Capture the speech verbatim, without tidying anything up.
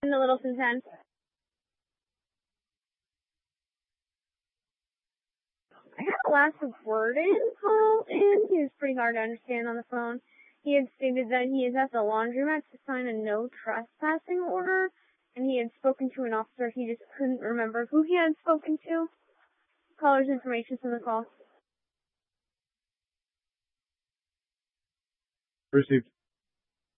in the Littleton ten. I got the last word in call, and he was pretty hard to understand on the phone. He had stated that he is at the laundromat to sign a no trespassing order, and he had spoken to an officer. He just couldn't remember who he had spoken to. Caller's information from the call. Received.